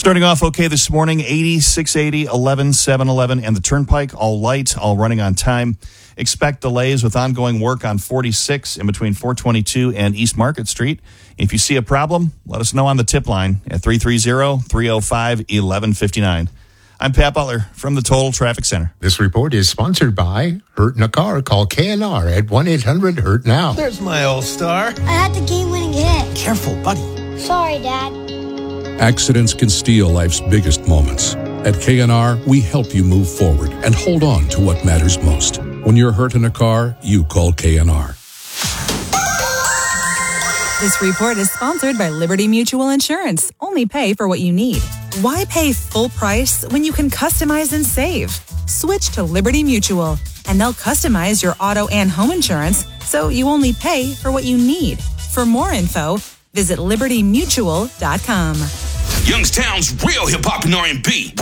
Starting off okay this morning, 80, 680, 11, 711, and the Turnpike, all light, all running on time. Expect delays with ongoing work on 46 in between 422 and East Market Street. If you see a problem, let us know on the tip line at 330-305-1159. I'm Pat Butler from the Total Traffic Center. This report is sponsored by Hurt in a Car. Call KNR at 1-800-HURT-NOW. There's my all-star. I had the game-winning hit. Careful, buddy. Sorry, Dad. Accidents can steal life's biggest moments. At KNR, we help you move forward and hold on to what matters most. When you're hurt in a car, you call KNR. This report is sponsored by Liberty Mutual Insurance. Only pay for what you need. Why pay full price when you can customize and save? Switch to Liberty Mutual, and they'll customize your auto and home insurance so you only pay for what you need. For more info, visit libertymutual.com. Youngstown's real hip-hop and R&B.